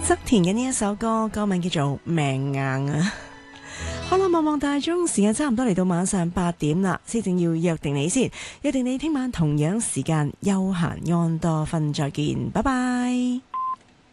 側田嘅呢一首歌，歌名叫做《命硬》啊。好啦，望望大鐘，時間差唔多嚟到晚上8點啦，先正要約定你先，約定你聽晚同樣時間休閒安多瞓，再見，拜拜。